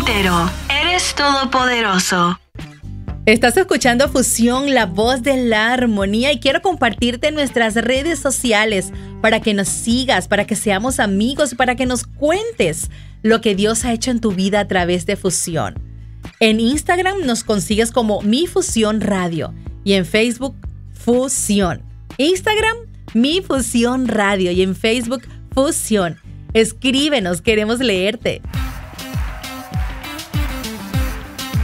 entero. Eres todopoderoso. Estás escuchando Fusión, la voz de la armonía, y quiero compartirte nuestras redes sociales para que nos sigas, para que seamos amigos, para que nos cuentes lo que Dios ha hecho en tu vida a través de Fusión. En Instagram nos consigues como Mi Fusión Radio y en Facebook Fusión. Instagram Mi Fusión Radio y en Facebook Fusión. Escríbenos, queremos leerte.